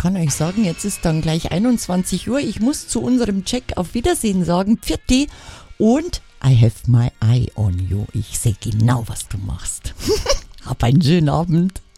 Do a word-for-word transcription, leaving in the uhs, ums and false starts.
kann euch sagen, jetzt ist dann gleich einundzwanzig Uhr. Ich muss zu unserem Check auf Wiedersehen sagen. Pfiatti und I have my eye on you. Ich sehe genau, was du machst. Hab einen schönen Abend.